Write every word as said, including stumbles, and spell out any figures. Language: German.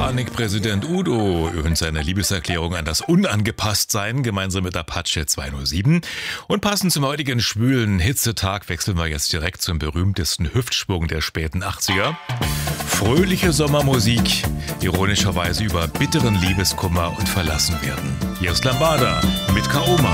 Panikpräsident Udo und seine Liebeserklärung an das Unangepasstsein gemeinsam mit Apache zweihundertsieben. Und passend zum heutigen schwülen Hitzetag wechseln wir jetzt direkt zum berühmtesten Hüftschwung der späten achtziger. Fröhliche Sommermusik, ironischerweise über bitteren Liebeskummer und Verlassenwerden. Hier ist Lambada mit Kaoma.